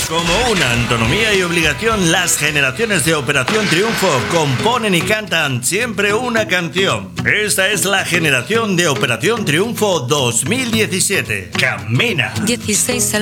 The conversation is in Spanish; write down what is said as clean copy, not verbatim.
Como una antonomía y obligación, las generaciones de Operación Triunfo componen y cantan siempre una canción. Esta es la generación de Operación Triunfo 2017. ¡Camina! 16